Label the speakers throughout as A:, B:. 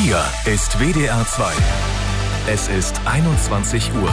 A: Hier ist WDR 2. Es ist 21 Uhr.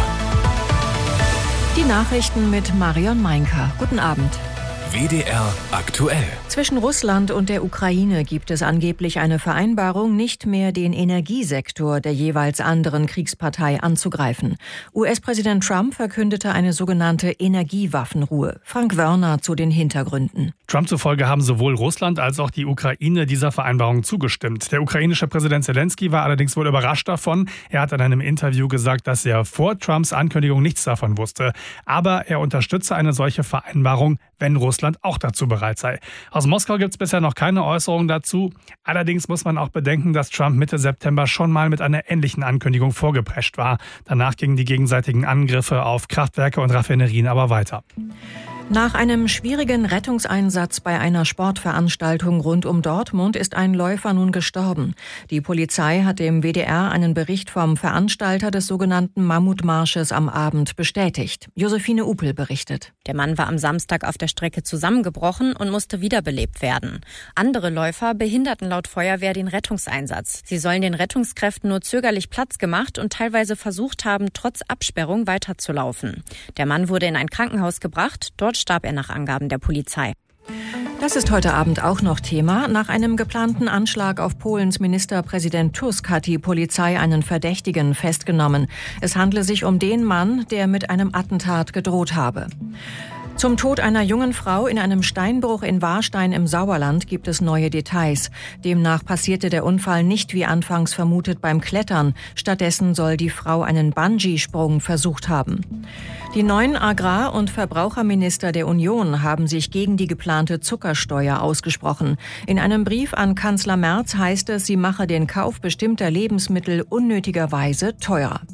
B: Die Nachrichten mit Marion Meinker. Guten Abend.
A: WDR aktuell.
B: Zwischen Russland und der Ukraine gibt es angeblich eine Vereinbarung, nicht mehr den Energiesektor der jeweils anderen Kriegspartei anzugreifen. US-Präsident Trump verkündete eine sogenannte Energiewaffenruhe. Frank Wörner zu den Hintergründen.
C: Trump zufolge haben sowohl Russland als auch die Ukraine dieser Vereinbarung zugestimmt. Der ukrainische Präsident Zelensky war allerdings wohl überrascht davon. Er hat in einem Interview gesagt, dass er vor Trumps Ankündigung nichts davon wusste. Aber er unterstütze eine solche Vereinbarung, wenn Russland auch dazu bereit sei. Aus Moskau gibt es bisher noch keine Äußerung dazu. Allerdings muss man auch bedenken, dass Trump Mitte September schon mal mit einer ähnlichen Ankündigung vorgeprescht war. Danach gingen die gegenseitigen Angriffe auf Kraftwerke und Raffinerien aber weiter.
B: Nach einem schwierigen Rettungseinsatz bei einer Sportveranstaltung rund um Dortmund ist ein Läufer nun gestorben. Die Polizei hat dem WDR einen Bericht vom Veranstalter des sogenannten Mammutmarsches am Abend bestätigt. Josephine Upel berichtet.
D: Der Mann war am Samstag auf der Strecke zusammengebrochen und musste wiederbelebt werden. Andere Läufer behinderten laut Feuerwehr den Rettungseinsatz. Sie sollen den Rettungskräften nur zögerlich Platz gemacht und teilweise versucht haben, trotz Absperrung weiterzulaufen. Der Mann wurde in ein Krankenhaus gebracht. Dort starb er nach Angaben der Polizei.
B: Das ist heute Abend auch noch Thema. Nach einem geplanten Anschlag auf Polens Ministerpräsident Tusk hat die Polizei einen Verdächtigen festgenommen. Es handle sich um den Mann, der mit einem Attentat gedroht habe. Zum Tod einer jungen Frau in einem Steinbruch in Warstein im Sauerland gibt es neue Details. Demnach passierte der Unfall nicht wie anfangs vermutet beim Klettern. Stattdessen soll die Frau einen Bungee-Sprung versucht haben. Die neuen Agrar- und Verbraucherminister der Union haben sich gegen die geplante Zuckersteuer ausgesprochen. In einem Brief an Kanzler Merz heißt es, sie mache den Kauf bestimmter Lebensmittel unnötigerweise teurer.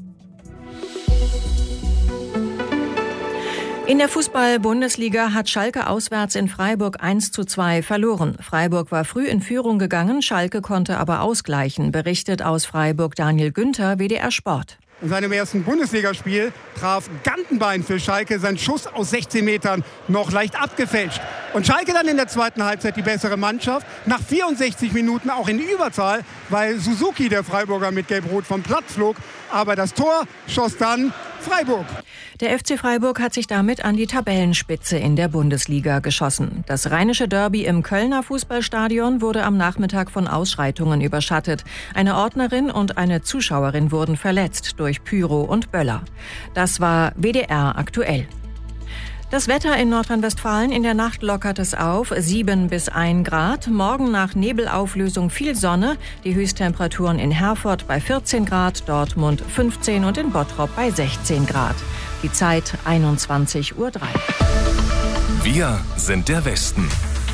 B: In der Fußball-Bundesliga hat Schalke auswärts in Freiburg 1:2 verloren. Freiburg war früh in Führung gegangen, Schalke konnte aber ausgleichen, berichtet aus Freiburg Daniel Günther, WDR Sport.
E: In seinem ersten Bundesligaspiel traf Gantenbein für Schalke sein Schuss aus 16 Metern noch leicht abgefälscht. Und Schalke dann in der zweiten Halbzeit die bessere Mannschaft. Nach 64 Minuten auch in Überzahl, weil Suzuki, der Freiburger, mit Gelb-Rot vom Platz flog. Aber das Tor schoss dann Freiburg.
B: Der FC Freiburg hat sich damit an die Tabellenspitze in der Bundesliga geschossen. Das rheinische Derby im Kölner Fußballstadion wurde am Nachmittag von Ausschreitungen überschattet. Eine Ordnerin und eine Zuschauerin wurden verletzt durch Pyro und Böller. Das war WDR aktuell. Das Wetter in Nordrhein-Westfalen: in der Nacht lockert es auf, 7 bis 1 Grad. Morgen nach Nebelauflösung viel Sonne. Die Höchsttemperaturen in Herford bei 14 Grad, Dortmund 15 und in Bottrop bei 16 Grad. Die Zeit 21:03 Uhr.
A: Wir sind der Westen.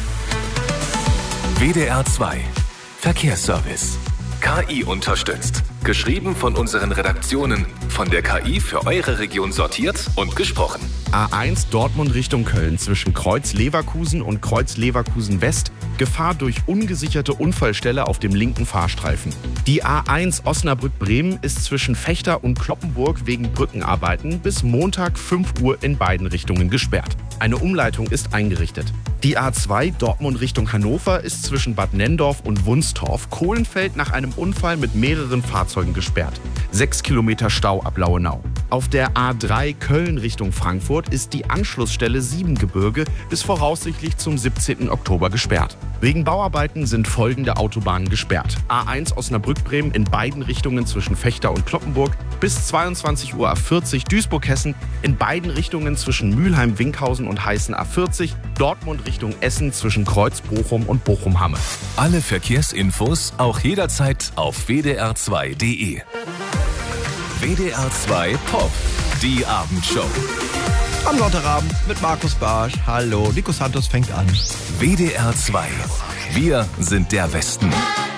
A: WDR 2 Verkehrsservice. KI unterstützt. Geschrieben von unseren Redaktionen. Von der KI für eure Region sortiert und gesprochen.
F: A1 Dortmund Richtung Köln zwischen Kreuz Leverkusen und Kreuz Leverkusen West. Gefahr durch ungesicherte Unfallstelle auf dem linken Fahrstreifen. Die A1 Osnabrück-Bremen ist zwischen Fechter und Cloppenburg wegen Brückenarbeiten bis Montag 5 Uhr in beiden Richtungen gesperrt. Eine Umleitung ist eingerichtet. Die A2 Dortmund Richtung Hannover ist zwischen Bad Nenndorf und Wunstorf Kohlenfeld nach einem Unfall mit mehreren Fahrzeugen gesperrt. 6 Kilometer Stau ab Lauenau. Auf der A3 Köln Richtung Frankfurt ist die Anschlussstelle Siebengebirge bis voraussichtlich zum 17. Oktober gesperrt. Wegen Bauarbeiten sind folgende Autobahnen gesperrt. A1 Osnabrück-Bremen in beiden Richtungen zwischen Fechter und Cloppenburg bis 22 Uhr A40 Duisburg-Hessen, in beiden Richtungen zwischen Mülheim-Winkhausen und Heißen A40, Dortmund Richtung Essen zwischen Kreuz-Bochum und Bochum-Hamme.
A: Alle Verkehrsinfos auch jederzeit auf wdr2.de. WDR 2 Pop, die Abendshow.
G: Am Sonntagabend mit Markus Barsch. Hallo, Nico Santos fängt an.
A: WDR 2, wir sind der Westen.